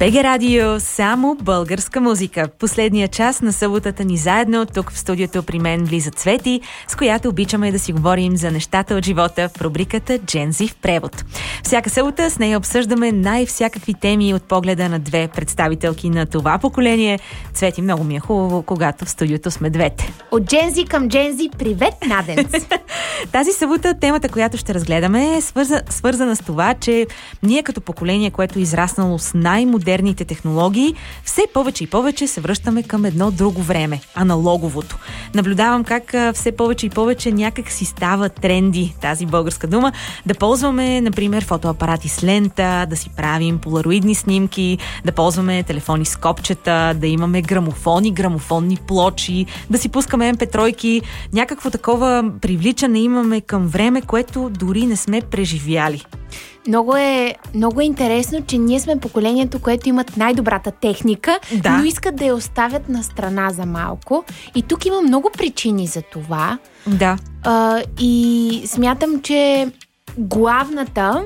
БГ Радио, само българска музика. Последния час на съботата ни заедно, тук в студиото при мен влиза Цвети, с която обичаме да си говорим за нещата от живота в рубриката Джензи в превод. Всяка събота с нея обсъждаме най-всякакви теми от погледа на две представителки на това поколение. Цвети, много ми е хубаво, когато в студиото сме двете. От Джензи към Джензи, привет, Наденц! Тази събота темата, която ще разгледаме, е свързана с това, че ние като поколение, което е израснало с най-модерните технологии, все повече и повече се връщаме към едно друго време – аналоговото. Наблюдавам как все повече и повече някак си става тренди, тази българска дума, да ползваме, например, фотоапарати с лента, да си правим полароидни снимки, да ползваме телефони с копчета, да имаме грамофони, грамофонни плочи, да си пускаме MP3-ки. Някакво такова привличане имаме към време, което дори не сме преживяли. Много е интересно, че ние сме поколението, което имат най-добрата техника, но искат да я оставят на страна за малко. И тук има много причини за това. Да. И смятам, че главната...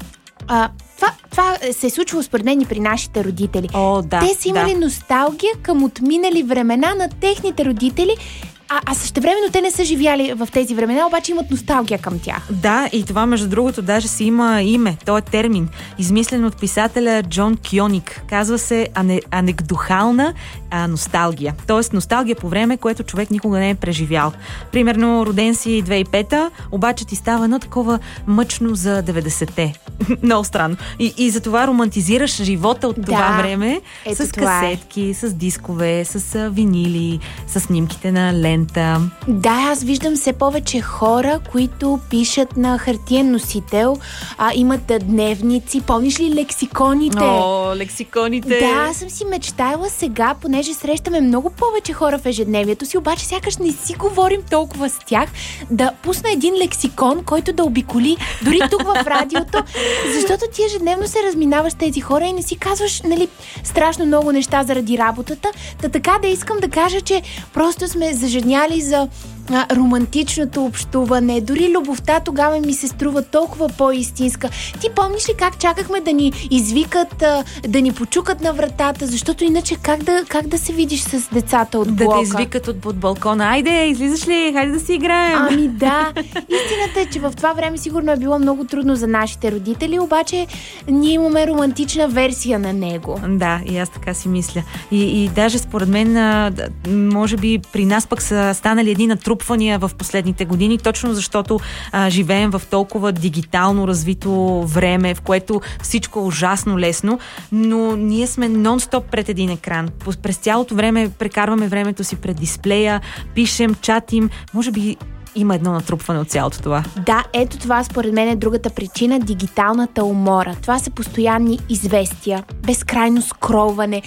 Това се е случвало според мен и при нашите родители. Те са имали носталгия към отминали времена на техните родители, а същевременно те не са живяли в тези времена, обаче имат носталгия към тях. Да, и това между другото даже си има име. То е термин, измислен от писателя Джон Кьоник. Казва се анекдохална носталгия. Тоест носталгия по време, което човек никога не е преживял. Примерно, роден си 2005-та, обаче ти става едно такова мъчно за 90-те. Много странно. И затова романтизираш живота от това време с касетки, с дискове, с винили, с снимките на лента. Да, аз виждам все повече хора, които пишат на хартиен носител, имат дневници. Помниш ли лексиконите? Лексиконите! Да, аз съм си мечтала сега, понеже срещаме много повече хора в ежедневието си, обаче сякаш не си говорим толкова с тях, да пусна един лексикон, който да обиколи дори тук в радиото, защото ти ежедневно се разминаваш с тези хора и не си казваш, страшно много неща заради работата. Така да искам да кажа, че просто сме зажедняли за романтичното общуване. Дори любовта тогава ми се струва толкова по-истинска. Ти помниш ли как чакахме да ни извикат, да ни почукат на вратата, защото иначе как да се видиш с децата от блока? Да те извикат от балкона. Айде, излизаш ли? Хайде да си играем. Ами да. Истината е, че в това време сигурно е било много трудно за нашите родители, обаче ние имаме романтична версия на него. Да, и аз така си мисля. И даже според мен, може би при нас пък са станали едни натрупвания в последните години, точно защото живеем в толкова дигитално развито време, в което всичко е ужасно лесно, но ние сме нон-стоп пред един екран. През цялото време прекарваме времето си пред дисплея, пишем, чатим, може би има едно натрупване от цялото това. Да, ето това според мен е другата причина – дигиталната умора. Това са постоянни известия, безкрайно скролване,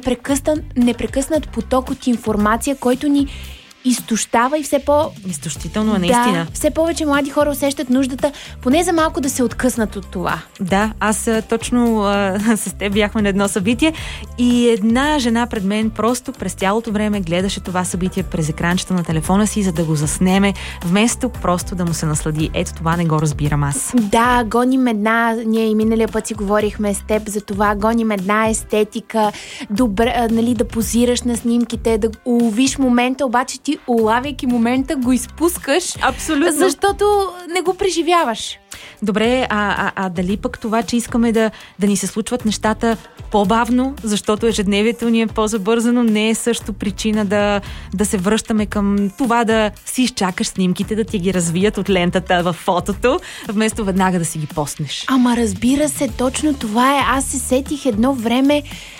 непрекъснат поток от информация, който ни изтощава и все изтощително е наистина. Да, все повече млади хора усещат нуждата поне за малко да се откъснат от това. Да, аз точно с теб бяхме на едно събитие и една жена пред мен просто през цялото време гледаше това събитие през екранчето на телефона си, за да го заснеме, вместо просто да му се наслади. Ето това не го разбирам аз. Да, гоним ние и миналия път си говорихме с теб за това, гоним една естетика, добре, да позираш на снимките, да уловиш момента, обаче ти улавяйки момента го изпускаш. Абсолютно. Защото не го преживяваш. Добре, дали пък това, че искаме да ни се случват нещата по-бавно, защото ежедневието ни е по-забързано, не е също причина да се връщаме към това да си изчакаш снимките, да ти ги развият от лентата в фотото, вместо веднага да си ги постнеш. Ама разбира се, точно това е. Аз се сетих едно време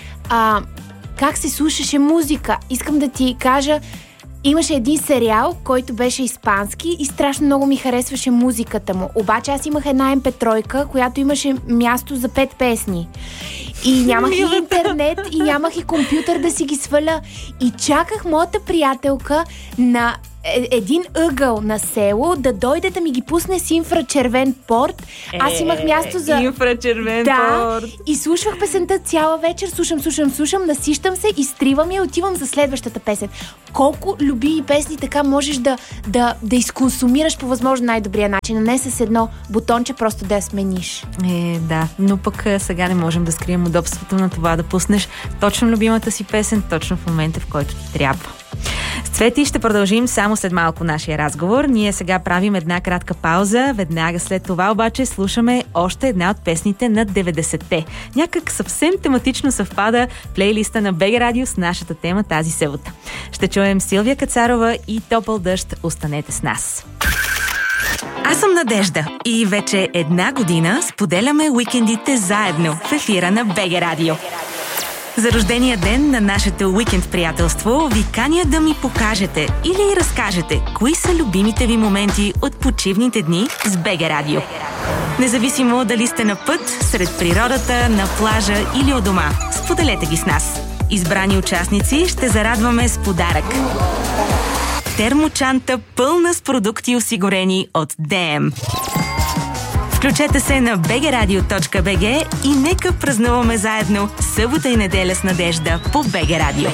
как се слушаше музика. Искам да ти кажа, имаше един сериал, който беше испански и страшно много ми харесваше музиката му. Обаче аз имах една MP3, която имаше място за 5 песни. И нямах и интернет, и нямах и компютър да си ги сваля. И чаках моята приятелка на един ъгъл на село, да дойде да ми ги пусне с инфрачервен порт. Аз имах място за... Инфрачервен порт. И слушвах песента цяла вечер, слушам, насищам се, изтривам и отивам за следващата песен. Колко любими песни така можеш да изконсумираш по възможно най-добрия начин, а не с едно бутонче просто да я смениш. Да, но пък сега не можем да скрием удобството на това да пуснеш точно любимата си песен, точно в момента, в който ти трябва. С Цвети ще продължим само след малко нашия разговор. Ние сега правим една кратка пауза. Веднага след това обаче слушаме още една от песните на 90-те. Някак съвсем тематично съвпада плейлиста на БГ Радио с нашата тема тази събота. Ще чуем Силвия Кацарова и Топъл дъжд. Останете с нас. Аз съм Надежда и вече една година споделяме уикендите заедно в ефира на БГ Радио. За рождения ден на нашето уикенд приятелство ви каня да ми покажете или разкажете кои са любимите ви моменти от почивните дни с БГ Радио. Независимо дали сте на път, сред природата, на плажа или у дома, споделете ги с нас. Избрани участници ще зарадваме с подарък. Термочанта пълна с продукти, осигурени от ДМ. Включете се на bgradio.bg и нека празнуваме заедно събота и неделя с Надежда по БГ Радио.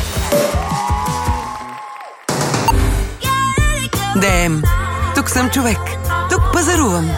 ДМ. Тук съм човек. Тук пазарувам.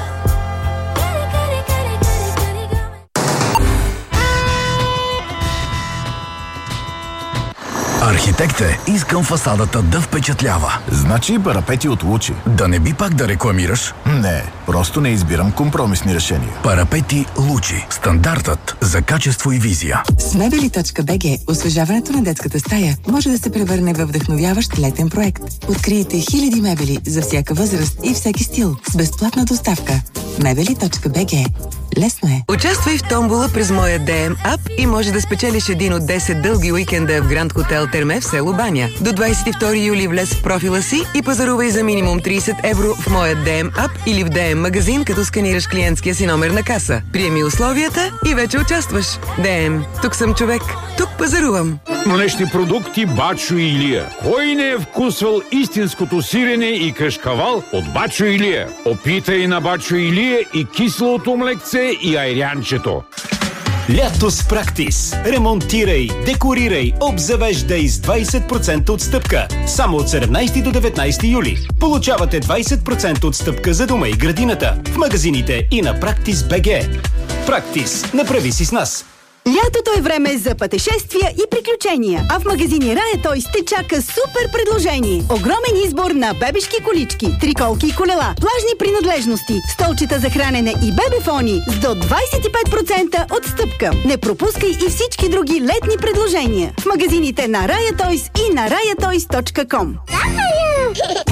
Архитекте, искам фасадата да впечатлява. Значи парапети от Лучи. Да не би пак да рекламираш? Не, просто не избирам компромисни решения. Парапети Лучи. Стандартът за качество и визия. С мебели.bg освежаването на детската стая може да се превърне във вдъхновяващ летен проект. Открийте хиляди мебели за всяка възраст и всеки стил с безплатна доставка. Мебели.bg. Лесно е. Участвай в томбола през моя DM ап и може да спечелиш един от 10 дълги уикенда в Гранд Хотел Терме в село Баня. До 22 юли влез в профила си и пазарувай за минимум 30 евро в моя DM ап или в DM магазин, като сканираш клиентския си номер на каса. Приеми условията и вече участваш. DM. Тук съм човек. Тук пазарувам. Млечни продукти Бачо и Илия. Кой не е вкусвал истинското сирене и кашкавал от Бачо и Илия? Опитай на Бачо и Илия и киселото млекце и айрянчето. Лято с Практис. Ремонтирай, декорирай, обзавеждай с 20% отстъпка. Само от 17 до 19 юли. Получавате 20% отстъпка за дома и градината в магазините и на Practice.bg. Practice. Направи си с нас. Лятото е време за пътешествия и приключения, а в магазини Рая Тойс те чака супер предложение. Огромен избор на бебешки колички, триколки и колела, плажни принадлежности, столчета за хранене и бебефони с до 25% отстъпка. Не пропускай и всички други летни предложения в магазините на Рая Тойс и на rayatoys.com.